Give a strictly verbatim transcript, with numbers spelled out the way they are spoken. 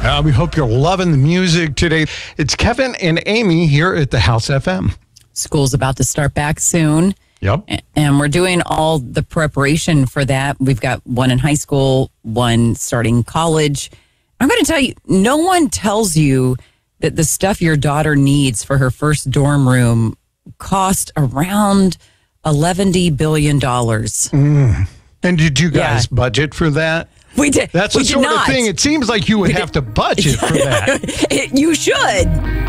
Uh, we hope you're loving the music today. It's Kevin and Amy here at the House F M. School's about to start back soon. Yep. And we're doing all the preparation for that. We've got one in high school, one starting college. I'm going to tell you, no one tells you that the stuff your daughter needs for her first dorm room cost around eleven billion dollars. Mm. And did you guys Yeah. budget for that? We did. That's we the did sort not. of thing. It seems like you would We have did. to budget for that. It- you should.